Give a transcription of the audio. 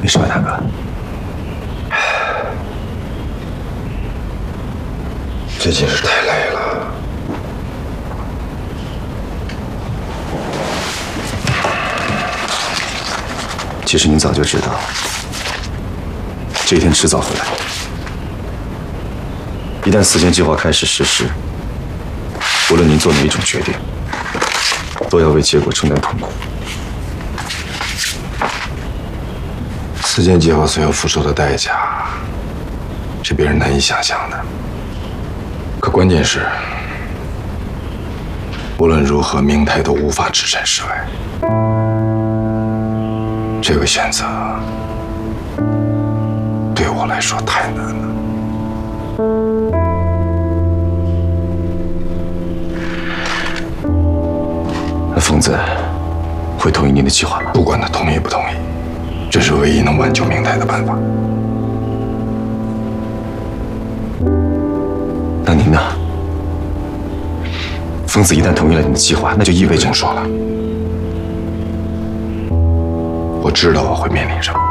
没事吧，大哥？ 最近是太累了。 其实您早就知道，这一天迟早会来。一旦4件计划开始实施，无论您做哪一种决定，都要为结果承担痛苦。 4件计划所要付出的代价，是别人难以想象的。可关键是，无论如何，明泰都无法置身事外。这个选择对我来说太难了。 那疯子会同意您的计划吗？ 不管他同意不同意，这是唯一能挽救明泰的办法。 那您呢？疯子一旦同意了你的计划，那就意味着…… 不用说了，我知道我会面临什么。